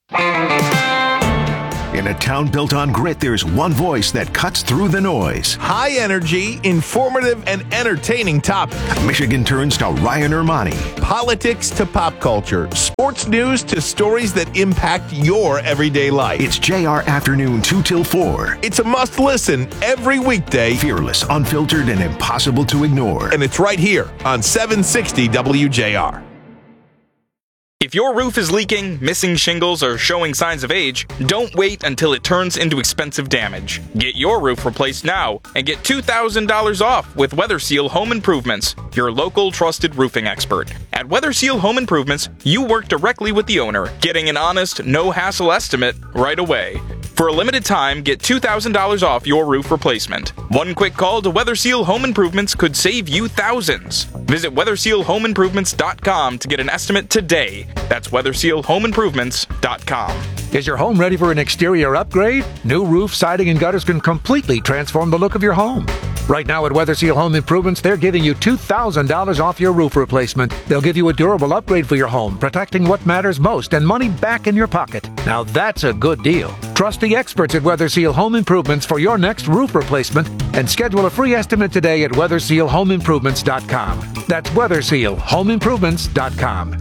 In a town built on grit, there's one voice that cuts through the noise. High energy, informative, and entertaining topics. Michigan turns to Ryan Ermani. Politics to pop culture. Sports news to stories that impact your everyday life. It's JR Afternoon 2 till 4. It's a must listen every weekday. Fearless, unfiltered, and impossible to ignore. And it's right here on 760 WJR. If your roof is leaking, missing shingles, or showing signs of age, don't wait until it turns into expensive damage. Get your roof replaced now and get $2,000 off with WeatherSeal Home Improvements, your local trusted roofing expert. At WeatherSeal Home Improvements, you work directly with the owner, getting an honest, no-hassle estimate right away. For a limited time, get $2,000 off your roof replacement. One quick call to WeatherSeal Home Improvements could save you thousands. Visit WeatherSealHomeImprovements.com to get an estimate today. That's WeatherSealHomeImprovements.com. Is your home ready for an exterior upgrade? New roof, siding, and gutters can completely transform the look of your home. Right now at WeatherSeal Home Improvements, they're giving you $2,000 off your roof replacement. They'll give you a durable upgrade for your home, protecting what matters most and money back in your pocket. Now that's a good deal. Trust the experts at WeatherSeal Home Improvements for your next roof replacement and schedule a free estimate today at WeatherSealHomeImprovements.com. That's WeatherSealHomeImprovements.com.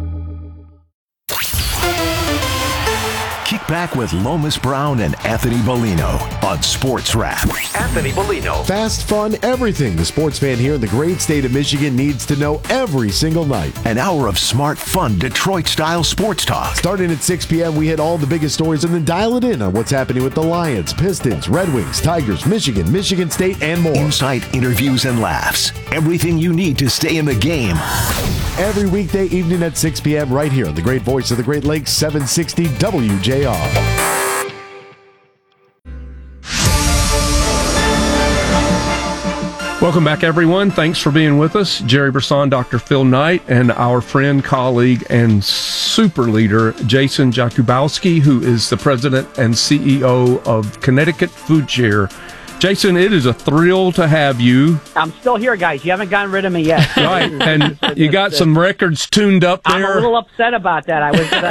Kick back with Lomas Brown and Anthony Bellino on Sports Wrap. Anthony Bellino. Fast, fun, everything the sports fan here in the great state of Michigan needs to know every single night. An hour of smart, fun, Detroit-style sports talk. Starting at 6 p.m., we hit all the biggest stories and then dial it in on what's happening with the Lions, Pistons, Red Wings, Tigers, Michigan, Michigan State, and more. Insight, interviews, and laughs. Everything you need to stay in the game. Every weekday evening at 6 p.m. right here on the great voice of the Great Lakes, 760 WJR. Welcome back, everyone. Thanks for being with us. Jerry Brisson, Dr. Phil Knight, and our friend, colleague, and super leader, Jason Jakubowski, who is the president and CEO of Connecticut Food Share. Jason, it is a thrill to have you. I'm still here, guys. You haven't gotten rid of me yet. Right, and you got some records tuned up there. I'm a little upset about that. I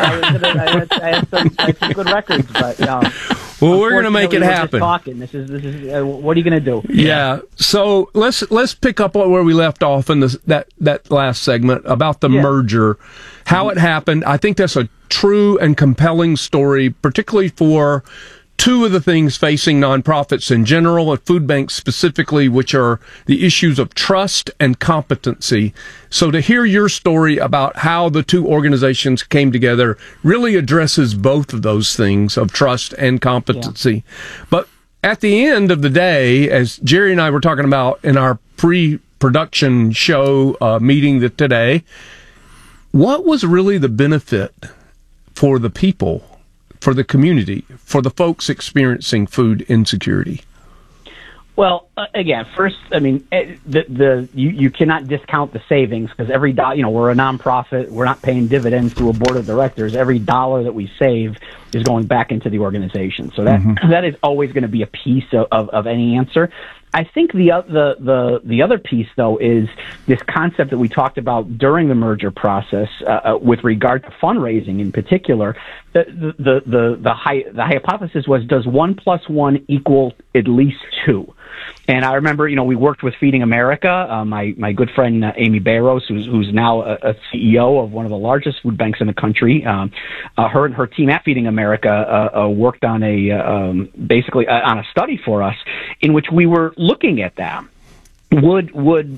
had some good records, but well, we're going to make it happen. Talking. This is. What are you going to do? Yeah. So let's pick up where we left off in that last segment about the merger, how it happened. I think that's a true and compelling story, particularly for two of the things facing nonprofits in general and food banks specifically, which are the issues of trust and competency. So to hear your story about how the two organizations came together really addresses both of those things of trust and competency. Yeah. But at the end of the day, as Jerry and I were talking about in our pre-production show meeting today, what was really the benefit for the people, for the community, for the folks experiencing food insecurity? Well, again, first, I mean, you cannot discount the savings because every dollar, we're a nonprofit, we're not paying dividends to a board of directors. Every dollar that we save is going back into the organization. So that is always going to be a piece of any answer. I think the other piece, though, is this concept that we talked about during the merger process with regard to fundraising in particular. The hypothesis was, does 1 + 1 equal at least 2? And I remember, we worked with Feeding America. My good friend Amy Barrows, who's now a CEO of one of the largest food banks in the country. Her and her team at Feeding America worked on basically on a study for us in which we were looking at that. Would 1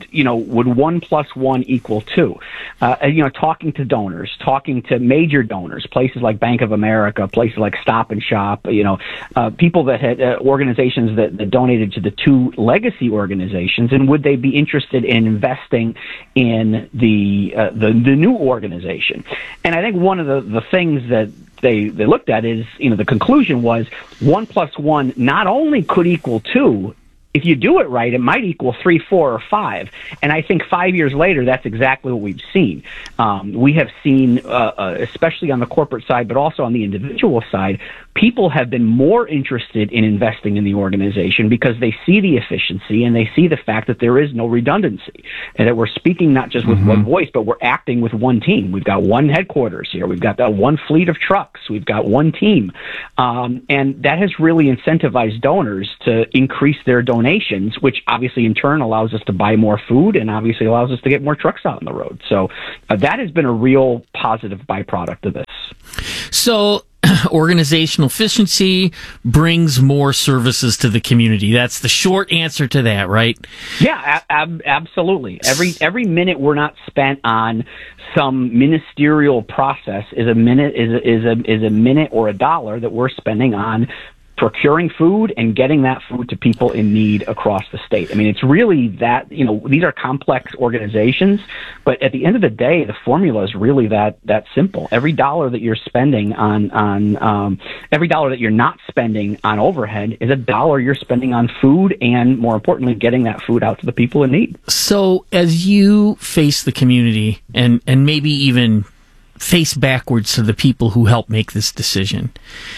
+ 1 equal 2? Talking to donors, talking to major donors, places like Bank of America, places like Stop and Shop, people that had organizations that donated to the two legacy organizations, and would they be interested in investing in the new organization? And I think one of the things that they looked at is, the conclusion was 1 + 1 not only could equal 2, if you do it right, it might equal 3, 4, or 5. And I think 5 years later, that's exactly what we've seen. We have seen, especially on the corporate side, but also on the individual side, people have been more interested in investing in the organization because they see the efficiency and they see the fact that there is no redundancy, and that we're speaking not just with one voice, but we're acting with one team. We've got one headquarters here. We've got that one fleet of trucks. We've got one team. And that has really incentivized donors to increase their donations, which obviously in turn allows us to buy more food and obviously allows us to get more trucks out on the road. So that has been a real positive byproduct of this. So organizational efficiency brings more services to the community. That's the short answer to that, right? Yeah, absolutely. Every minute we're not spent on some ministerial process is a minute or a dollar that we're spending on procuring food and getting that food to people in need across the state. I mean, it's really that, these are complex organizations, but at the end of the day, the formula is really that simple. Every dollar that you're spending on every dollar that you're not spending on overhead is a dollar you're spending on food and, more importantly, getting that food out to the people in need. So as you face the community and maybe even face backwards to the people who help make this decision,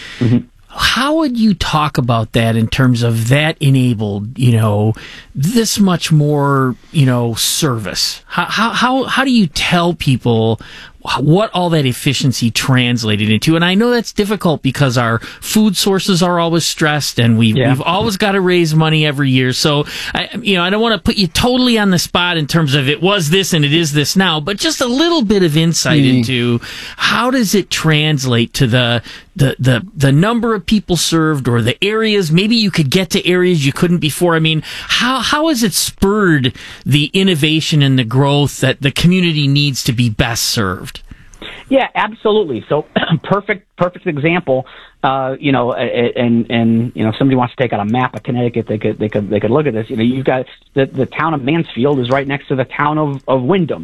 how would you talk about that in terms of that enabled, this much more, service? How do you tell people what all that efficiency translated into? And I know that's difficult because our food sources are always stressed, and we've always got to raise money every year. So I don't want to put you totally on the spot in terms of it was this and it is this now, but just a little bit of insight into how does it translate to the number of people served, or the areas. Maybe you could get to areas you couldn't before. I mean, how has it spurred the innovation and the growth that the community needs to be best served? Yeah, absolutely. So perfect example. And somebody wants to take out a map of Connecticut, they could look at this. You've got the town of Mansfield is right next to the town of Windham.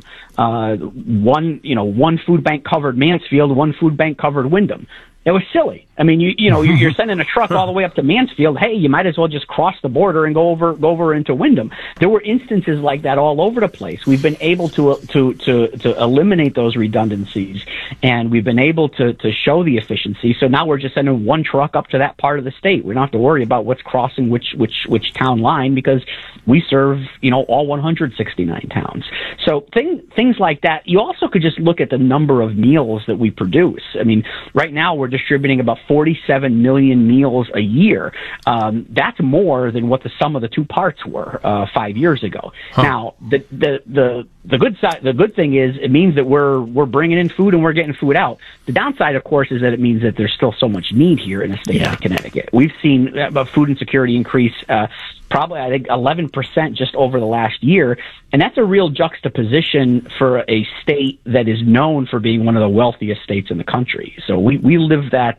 One food bank covered Mansfield, one food bank covered Windham. It was silly. I mean, you're sending a truck all the way up to Mansfield. Hey, you might as well just cross the border and go over into Windham. There were instances like that all over the place. We've been able to eliminate those redundancies, and we've been able to show the efficiency. So now we're just sending one truck up to that part of the state. We don't have to worry about what's crossing which town line, because we serve all 169 towns. So things like that. You also could just look at the number of meals that we produce. I mean, right now we're distributing about 47 million meals a year. That's more than what the sum of the two parts were 5 years ago. Now, the good thing is it means that we're bringing in food and we're getting food out. The downside, of course, is that it means that there's still so much need here in the state of Connecticut. We've seen food insecurity increase probably, I think, 11% just over the last year. And that's a real juxtaposition for a state that is known for being one of the wealthiest states in the country. So we live that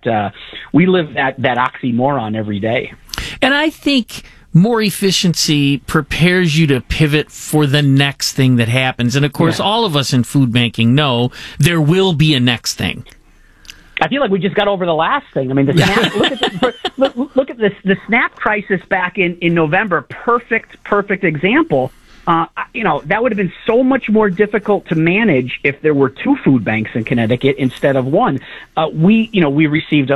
oxymoron every day. And I think more efficiency prepares you to pivot for the next thing that happens. And of course, all of us in food banking know there will be a next thing. I feel like we just got over the last thing. I mean, look at this, the SNAP crisis back in November. Perfect example. That would have been so much more difficult to manage if there were two food banks in Connecticut instead of one. We received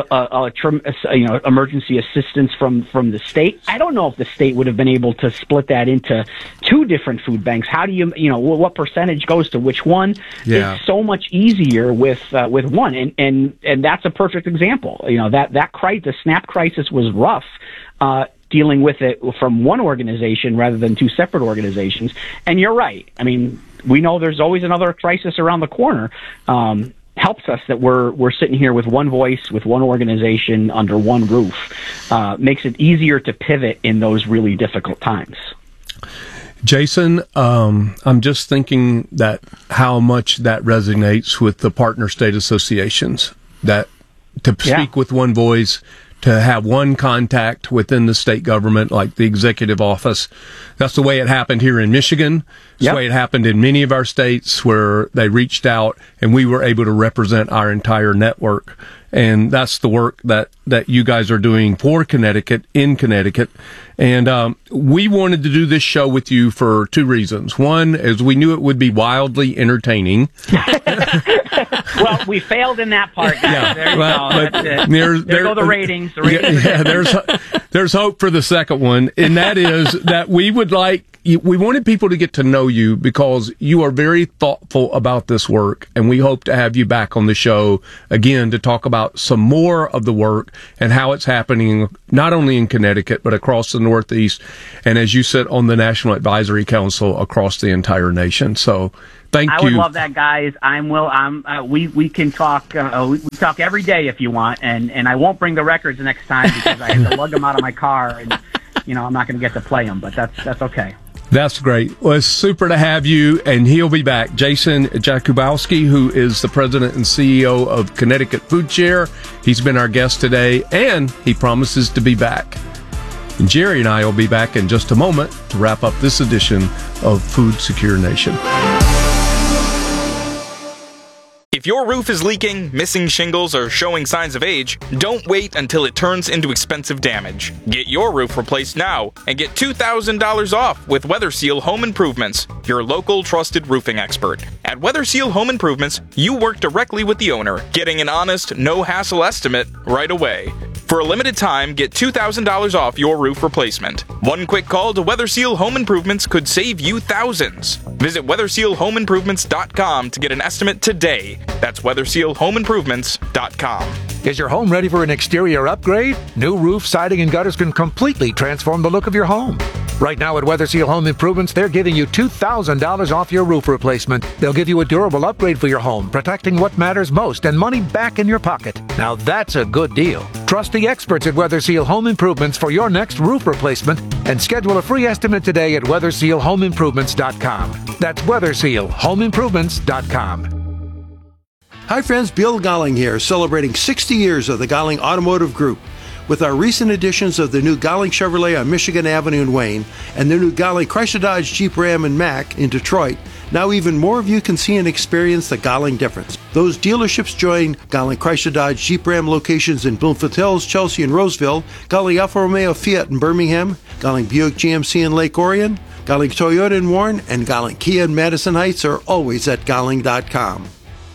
emergency assistance from the state. I don't know if the state would have been able to split that into two different food banks. How do what percentage goes to which one? It's so much easier with one, and that's a perfect example. The SNAP crisis was rough. Dealing with it from one organization rather than two separate organizations. And you're right. I mean, we know there's always another crisis around the corner. Helps us that we're sitting here with one voice, with one organization, under one roof. Makes it easier to pivot in those really difficult times. Jason, I'm just thinking that how much that resonates with the partner state associations, that to speak with one voice, to have one contact within the state government, like the executive office. That's the way it happened here in Michigan. It's the way it happened in many of our states, where they reached out and we were able to represent our entire network. And that's the work that that you guys are doing for Connecticut, in Connecticut. And we wanted to do this show with you for two reasons. One is we knew it would be wildly entertaining. Well, we failed in that part, guys. Yeah, there you go. That's it. There go the ratings. The ratings there's hope for the second one, and that is that we wanted people to get to know you because you are very thoughtful about this work, and we hope to have you back on the show again to talk about some more of the work and how it's happening not only in Connecticut but across the Northeast, and as you sit on the National Advisory Council across the entire nation. So thank you. I would love that, guys. We can talk. We talk every day if you want, and I won't bring the records next time because I have to lug them out of my car, and I'm not going to get to play them. But that's okay. That's great. Well, it's super to have you, and he'll be back. Jason Jakubowski, who is the president and CEO of Connecticut Food Share. He's been our guest today, and he promises to be back. And Jerry and I will be back in just a moment to wrap up this edition of Food Secure Nation. If your roof is leaking, missing shingles, or showing signs of age, don't wait until it turns into expensive damage. Get your roof replaced now and get $2,000 off with WeatherSeal Home Improvements, your local trusted roofing expert. At WeatherSeal Home Improvements, you work directly with the owner, getting an honest, no-hassle estimate right away. For a limited time, get $2,000 off your roof replacement. One quick call to WeatherSeal Home Improvements could save you thousands. Visit WeatherSealHomeImprovements.com to get an estimate today. That's WeatherSealHomeImprovements.com. Is your home ready for an exterior upgrade? New roof, siding, and gutters can completely transform the look of your home. Right now at WeatherSeal Home Improvements, they're giving you $2,000 off your roof replacement. They'll give you a durable upgrade for your home, protecting what matters most and money back in your pocket. Now that's a good deal. Trust the experts at WeatherSeal Home Improvements for your next roof replacement and schedule a free estimate today at WeatherSealHomeImprovements.com. That's WeatherSealHomeImprovements.com. Hi friends, Bill Golling here, celebrating 60 years of the Golling Automotive Group. With our recent additions of the new Golling Chevrolet on Michigan Avenue in Wayne and the new Golling Chrysler Dodge Jeep Ram and Mack in Detroit, now even more of you can see and experience the Golling difference. Those dealerships join Golling Chrysler Dodge Jeep Ram locations in Bloomfield Hills, Chelsea, and Roseville, Golling Alfa Romeo Fiat in Birmingham, Golling Buick GMC in Lake Orion, Golling Toyota in Warren, and Golling Kia in Madison Heights are always at Golling.com.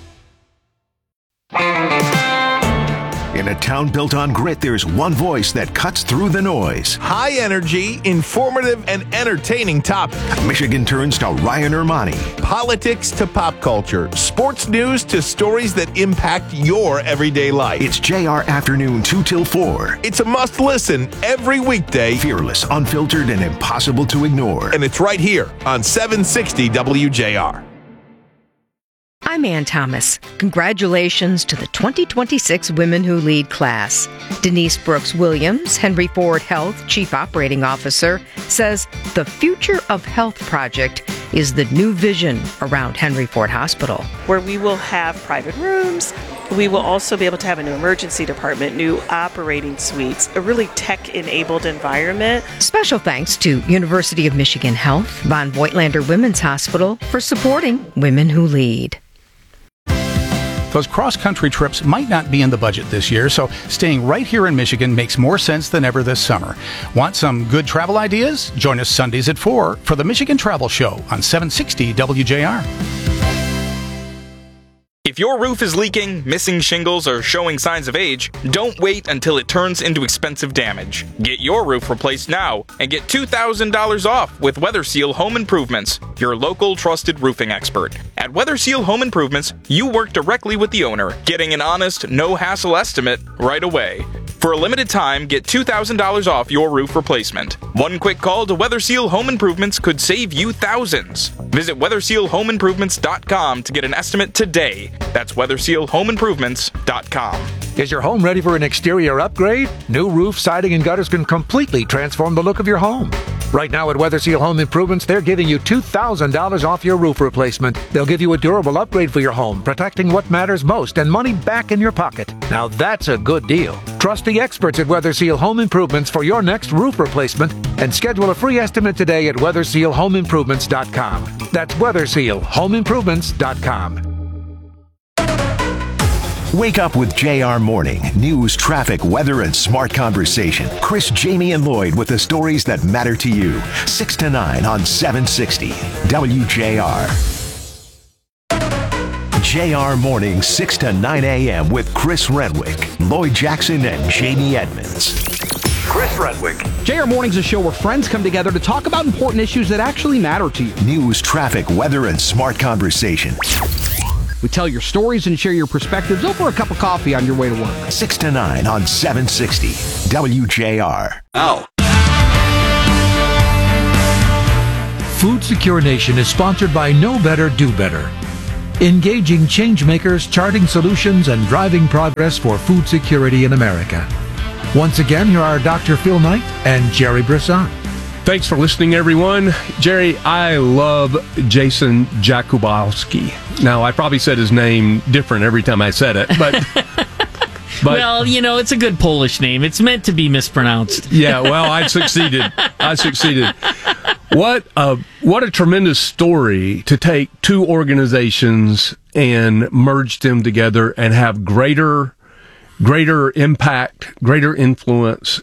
In a town built on grit, there's one voice that cuts through the noise. High energy, informative, and entertaining topics. Michigan turns to Ryan Ermani. Politics to pop culture. Sports news to stories that impact your everyday life. It's JR Afternoon 2 till 4. It's a must listen every weekday. Fearless, unfiltered, and impossible to ignore. And it's right here on 760 WJR. I'm Ann Thomas. Congratulations to the 2026 Women Who Lead class. Denise Brooks Williams, Henry Ford Health Chief Operating Officer, says the Future of Health project is the new vision around Henry Ford Hospital. Where we will have private rooms, we will also be able to have a new emergency department, new operating suites, a really tech-enabled environment. Special thanks to University of Michigan Health, Von Voigtlander Women's Hospital for supporting Women Who Lead. Those cross-country trips might not be in the budget this year, so staying right here in Michigan makes more sense than ever this summer. Want some good travel ideas? Join us Sundays at 4 for the Michigan Travel Show on 760 WJR. If your roof is leaking, missing shingles, or showing signs of age, don't wait until it turns into expensive damage. Get your roof replaced now and get $2,000 off with WeatherSeal Home Improvements, your local trusted roofing expert. At WeatherSeal Home Improvements, you work directly with the owner, getting an honest, no-hassle estimate right away. For a limited time, get $2,000 off your roof replacement. One quick call to WeatherSeal Home Improvements could save you thousands. Visit WeatherSealHomeImprovements.com to get an estimate today. That's WeatherSealHomeImprovements.com. Is your home ready for an exterior upgrade? New roof, siding, and gutters can completely transform the look of your home. Right now at WeatherSeal Home Improvements, they're giving you $2,000 off your roof replacement. They'll give you a durable upgrade for your home, protecting what matters most and money back in your pocket. Now that's a good deal. Trust the experts at WeatherSeal Home Improvements for your next roof replacement and schedule a free estimate today at WeatherSealHomeImprovements.com. That's WeatherSealHomeImprovements.com. Wake up with JR Morning. News, traffic, weather, and smart conversation. Chris, Jamie, and Lloyd with the stories that matter to you. 6 to 9 on 760 WJR. JR Morning, 6 to 9 a.m. with Chris Renwick, Lloyd Jackson, and Jamie Edmonds. Chris Renwick. JR Morning's a show where friends come together to talk about important issues that actually matter to you. News, traffic, weather, and smart conversation. We tell your stories and share your perspectives over a cup of coffee on your way to work. 6 to 9 on 760 WJR. Now. Food Secure Nation is sponsored by Know Better, Do Better. Engaging change makers, charting solutions, and driving progress for food security in America. Once again, here are Dr. Phil Knight and Jerry Brisson. Thanks for listening, everyone. Jerry, I love Jason Jakubowski. Now, I probably said his name different every time I said it, but well, it's a good Polish name. It's meant to be mispronounced. Yeah, well, I succeeded. What a tremendous story to take two organizations and merge them together and have greater impact, greater influence,